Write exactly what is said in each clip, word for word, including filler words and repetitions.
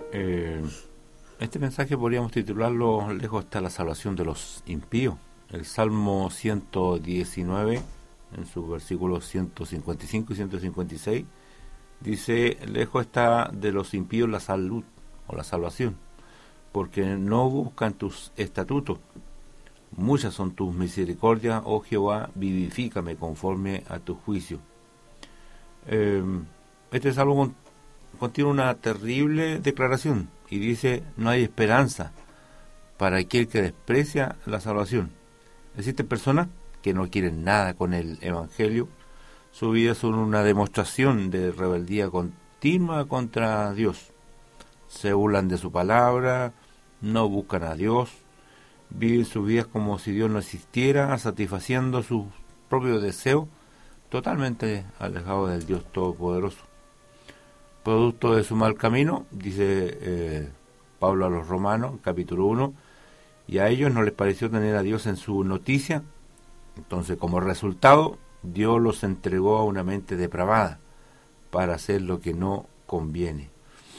Eh, este mensaje podríamos titularlo "Lejos está la salvación de los impíos". El Salmo ciento diecinueve, en sus versículos ciento cincuenta y cinco y ciento cincuenta y seis, dice: lejos está de los impíos la salud o la salvación, porque no buscan tus estatutos. Muchas son tus misericordias, oh Jehová, vivifícame conforme a tu juicio. Eh, este salmo contiene una terrible declaración y dice: no hay esperanza para aquel que desprecia la salvación. Existen personas que no quieren nada con el Evangelio. Su vida son una demostración de rebeldía continua contra Dios. Se burlan de su palabra, no buscan a Dios, viven sus vidas como si Dios no existiera, satisfaciendo sus propios deseos, totalmente alejados del Dios Todopoderoso. Producto de su mal camino, dice eh, Pablo a los Romanos, capítulo uno, y a ellos no les pareció tener a Dios en su noticia. Entonces, como resultado, Dios los entregó a una mente depravada para hacer lo que no conviene.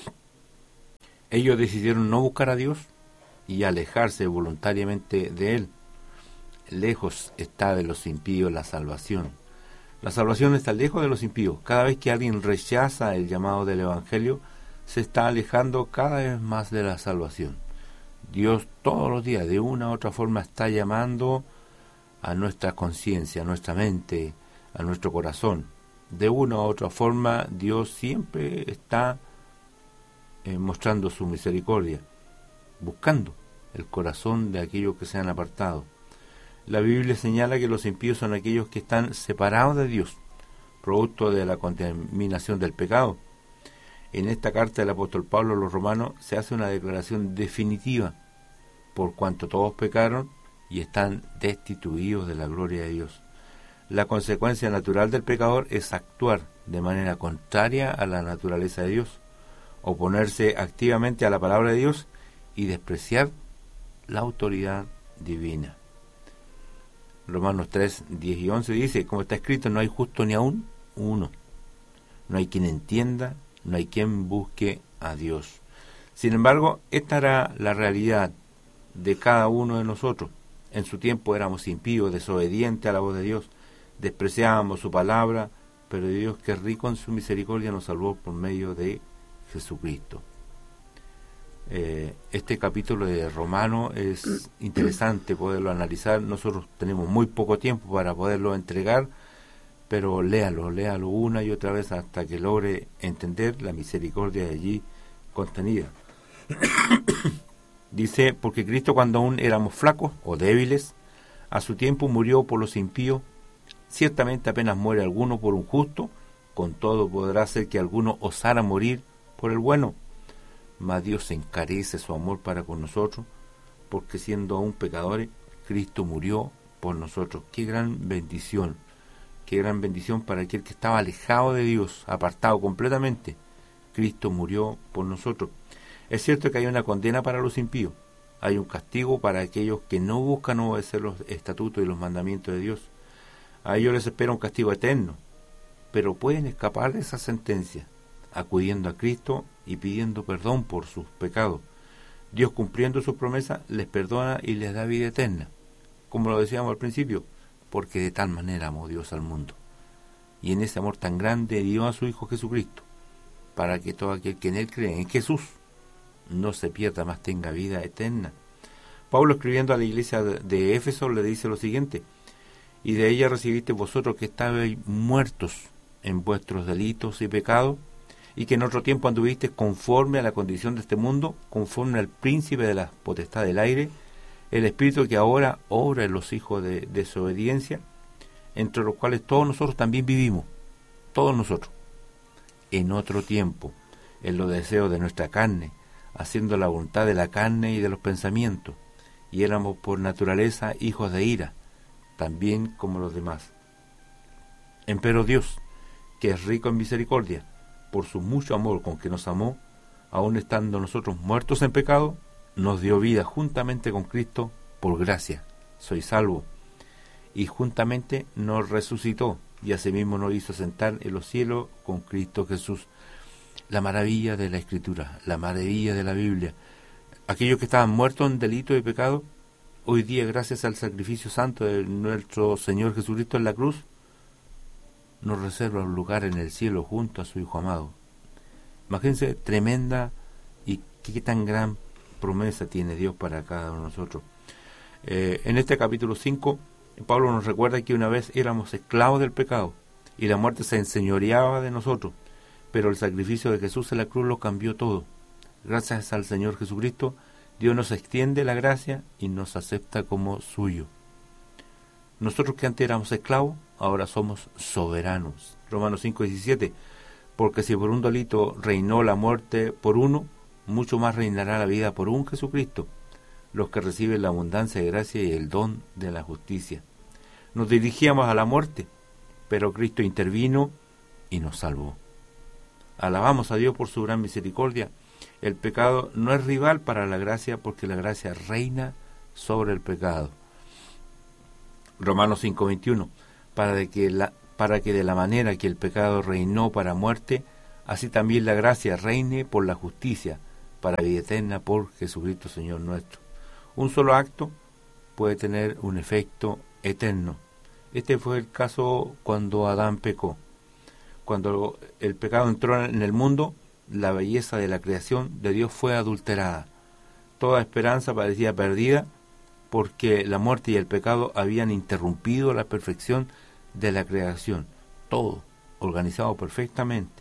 Ellos decidieron no buscar a Dios y alejarse voluntariamente de Él. Lejos está de los impíos la salvación. La salvación está lejos de los impíos. Cada vez que alguien rechaza el llamado del Evangelio, se está alejando cada vez más de la salvación. Dios todos los días, de una u otra forma, está llamando a nuestra conciencia, a nuestra mente, a nuestro corazón. De una u otra forma, Dios siempre está eh, mostrando su misericordia, buscando el corazón de aquellos que se han apartado. La Biblia señala que los impíos son aquellos que están separados de Dios, producto de la contaminación del pecado. En esta carta del apóstol Pablo a los romanos se hace una declaración definitiva: por cuanto todos pecaron y están destituidos de la gloria de Dios. La consecuencia natural del pecador es actuar de manera contraria a la naturaleza de Dios, oponerse activamente a la palabra de Dios y despreciar la autoridad divina. Romanos tres, diez y once dice: como está escrito, no hay justo ni aún uno, no hay quien entienda, no hay quien busque a Dios. Sin embargo, esta era la realidad de cada uno de nosotros. En su tiempo éramos impíos, desobedientes a la voz de Dios, despreciábamos su palabra, pero Dios, que es rico en su misericordia, nos salvó por medio de Jesucristo. Eh, este capítulo de Romano es interesante poderlo analizar. Nosotros tenemos muy poco tiempo para poderlo entregar, pero léalo, léalo una y otra vez hasta que logre entender la misericordia de allí contenida. Dice: porque Cristo, cuando aún éramos flacos o débiles, a su tiempo murió por los impíos. Ciertamente apenas muere alguno por un justo, con todo podrá ser que alguno osara morir por el bueno. Mas Dios encarece su amor para con nosotros, porque siendo aún pecadores, Cristo murió por nosotros. Qué gran bendición, qué gran bendición para aquel que estaba alejado de Dios, apartado completamente. Cristo murió por nosotros. Es cierto que hay una condena para los impíos, hay un castigo para aquellos que no buscan obedecer los estatutos y los mandamientos de Dios. A ellos les espera un castigo eterno, pero pueden escapar de esa sentencia, acudiendo a Cristo y pidiendo perdón por sus pecados. Dios, cumpliendo su promesa, les perdona y les da vida eterna, como lo decíamos al principio, porque de tal manera amó Dios al mundo, y en ese amor tan grande dio a su Hijo Jesucristo, para que todo aquel que en Él cree, en Jesús, no se pierda, mas tenga vida eterna. Pablo, escribiendo a la iglesia de Éfeso, le dice lo siguiente: y de ella recibisteis vosotros, que estabais muertos en vuestros delitos y pecados, y que en otro tiempo anduvisteis conforme a la condición de este mundo, conforme al príncipe de la potestad del aire, el espíritu que ahora obra en los hijos de desobediencia, entre los cuales todos nosotros también vivimos, todos nosotros, en otro tiempo, en los deseos de nuestra carne, haciendo la voluntad de la carne y de los pensamientos, y éramos por naturaleza hijos de ira, también como los demás. Empero Dios, que es rico en misericordia, por su mucho amor con que nos amó, aun estando nosotros muertos en pecado, nos dio vida juntamente con Cristo. Por gracia soy salvo, y juntamente nos resucitó, y asimismo nos hizo sentar en los cielos con Cristo Jesús. la maravilla de la Escritura, la maravilla de la Biblia. Aquellos que estaban muertos en delito y pecado, hoy día, gracias al sacrificio santo de nuestro Señor Jesucristo en la cruz, nos reserva un lugar en el cielo junto a su Hijo amado. Imagínense, tremenda y qué tan gran promesa tiene Dios para cada uno de nosotros. Eh, en este capítulo cinco, Pablo nos recuerda que una vez éramos esclavos del pecado y la muerte se enseñoreaba de nosotros, pero el sacrificio de Jesús en la cruz lo cambió todo. Gracias al Señor Jesucristo, Dios nos extiende la gracia y nos acepta como suyo. Nosotros que antes éramos esclavos, ahora somos soberanos. Romanos cinco diecisiete, porque si por un delito reinó la muerte por uno, mucho más reinará la vida por un Jesucristo, los que reciben la abundancia de gracia y el don de la justicia. Nos dirigíamos a la muerte, pero Cristo intervino y nos salvó. Alabamos a Dios por su gran misericordia. El pecado no es rival para la gracia, porque la gracia reina sobre el pecado. Romanos cinco veintiuno, para de que la para que de la manera que el pecado reinó para muerte, así también la gracia reine por la justicia, para vida eterna por Jesucristo Señor nuestro. Un solo acto puede tener un efecto eterno. Este fue el caso cuando Adán pecó. Cuando el pecado entró en el mundo, la belleza de la creación de Dios fue adulterada. Toda esperanza parecía perdida, porque la muerte y el pecado habían interrumpido la perfección de la creación. Todo organizado perfectamente.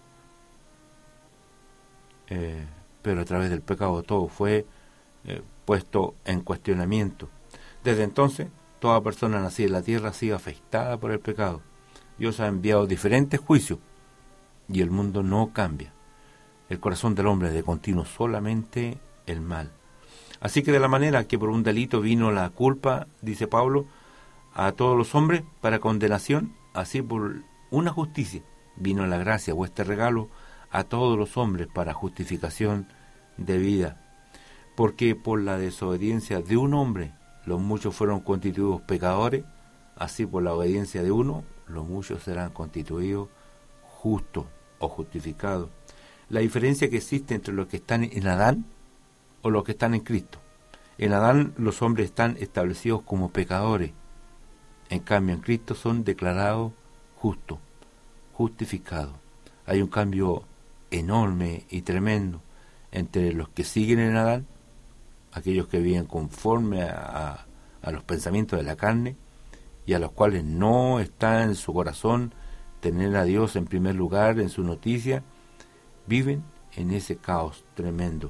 Eh, pero a través del pecado todo fue eh, puesto en cuestionamiento. Desde entonces, toda persona nacida en la tierra ha sido afectada por el pecado. Dios ha enviado diferentes juicios y el mundo no cambia. El corazón del hombre es de continuo solamente el mal. Así que de la manera que por un delito vino la culpa, dice Pablo, a todos los hombres para condenación, así por una justicia vino la gracia o este regalo a todos los hombres para justificación de vida. Porque por la desobediencia de un hombre los muchos fueron constituidos pecadores, así por la obediencia de uno los muchos serán constituidos justos o justificados. La diferencia que existe entre los que están en Adán o los que están en Cristo. En Adán los hombres están establecidos como pecadores. En cambio en Cristo son declarados justos, justificados. Hay un cambio enorme y tremendo entre los que siguen en Adán, aquellos que viven conforme a, a, a los pensamientos de la carne, y a los cuales no está en su corazón tener a Dios en primer lugar en su noticia, viven en ese caos tremendo.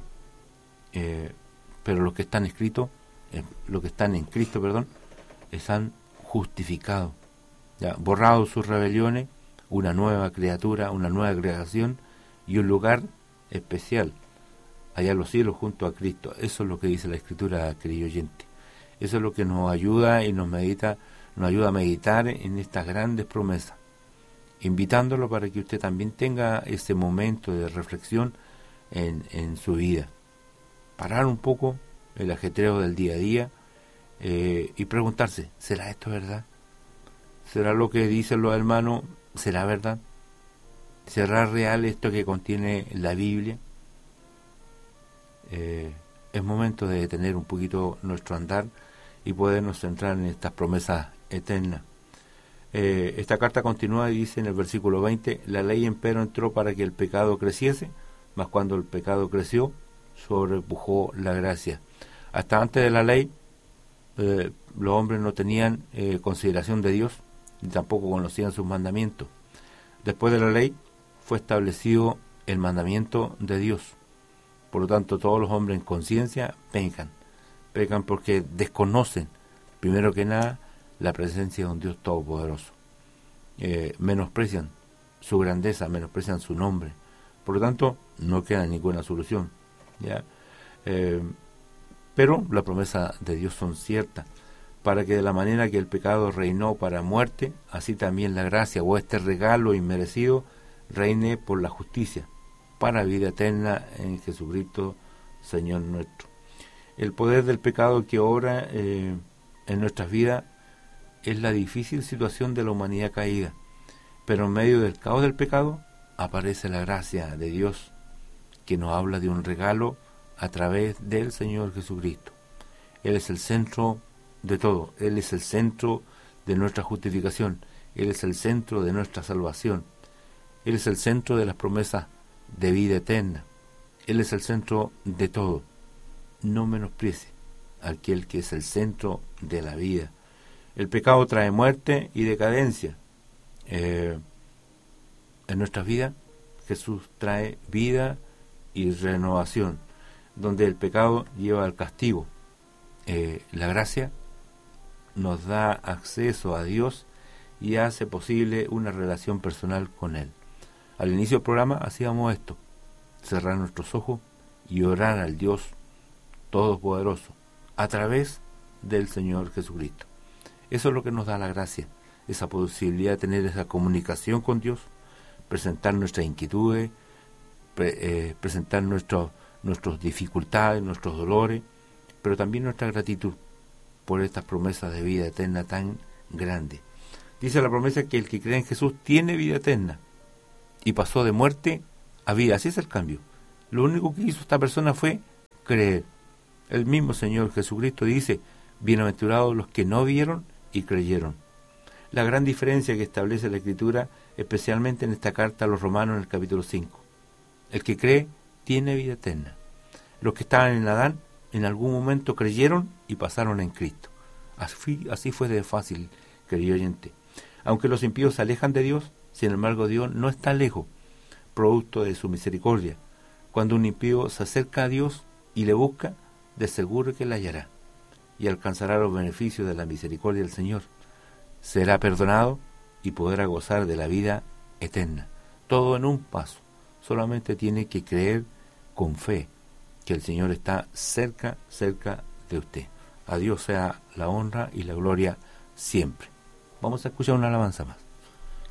Eh, pero los que están escritos, eh, los que están en Cristo, perdón, están justificados, ya borrado sus rebeliones, una nueva criatura, una nueva creación y un lugar especial allá en los cielos junto a Cristo. Eso es lo que dice la Escritura, querido oyente. Eso es lo que nos ayuda y nos medita, nos ayuda a meditar en estas grandes promesas, invitándolo para que usted también tenga ese momento de reflexión en, en su vida. Parar un poco el ajetreo del día a día eh, y preguntarse, ¿será esto verdad? ¿Será lo que dicen los hermanos? ¿Será verdad? ¿Será real esto que contiene la Biblia? Eh, es momento de detener un poquito nuestro andar y podernos centrar en estas promesas eternas. Eh, esta carta continúa y dice en el versículo veinte, la ley empero entró para que el pecado creciese, mas cuando el pecado creció, sobrepujó la gracia. Hasta antes de la ley, eh, los hombres no tenían eh, consideración de Dios, ni tampoco conocían sus mandamientos. Después de la ley, fue establecido el mandamiento de Dios. Por lo tanto, todos los hombres en conciencia pecan. Pecan porque desconocen, primero que nada, la presencia de un Dios todopoderoso. Eh, menosprecian su grandeza, menosprecian su nombre. Por lo tanto, no queda ninguna solución. ¿Ya? Eh, pero las promesas de Dios son ciertas, para que de la manera que el pecado reinó para muerte, así también la gracia o este regalo inmerecido reine por la justicia, para vida eterna en Jesucristo, Señor nuestro. El poder del pecado que obra eh, en nuestras vidas es la difícil situación de la humanidad caída, pero en medio del caos del pecado aparece la gracia de Dios que nos habla de un regalo a través del Señor Jesucristo. Él es el centro de todo, Él es el centro de nuestra justificación, Él es el centro de nuestra salvación, Él es el centro de las promesas de vida eterna, Él es el centro de todo. No menosprecie a aquel que es el centro de la vida. El pecado trae muerte y decadencia. Eh, en nuestras vidas, Jesús trae vida y renovación. Donde el pecado lleva al castigo, eh, la gracia nos da acceso a Dios y hace posible una relación personal con Él. Al inicio del programa hacíamos esto: cerrar nuestros ojos y orar al Dios Todopoderoso a través del Señor Jesucristo. Eso es lo que nos da la gracia, esa posibilidad de tener esa comunicación con Dios, presentar nuestras inquietudes, pre, eh, presentar nuestros nuestras dificultades, nuestros dolores, pero también nuestra gratitud por estas promesas de vida eterna tan grandes. Dice la promesa que el que cree en Jesús tiene vida eterna y pasó de muerte a vida. Así es el cambio. Lo único que hizo esta persona fue creer. El mismo Señor Jesucristo dice: bienaventurados los que no vieron y creyeron. La gran diferencia que establece la Escritura, especialmente en esta carta a los Romanos en el capítulo cinco. El que cree tiene vida eterna. Los que estaban en Adán en algún momento creyeron y pasaron en Cristo. Así, así fue de fácil, querido oyente. Aunque los impíos se alejan de Dios, sin embargo Dios no está lejos, producto de su misericordia. Cuando un impío se acerca a Dios y le busca, de seguro que la hallará y alcanzará los beneficios de la misericordia del Señor. Será perdonado y podrá gozar de la vida eterna. Todo en un paso. Solamente tiene que creer con fe que el Señor está cerca, cerca de usted. A Dios sea la honra y la gloria siempre. Vamos a escuchar una alabanza más.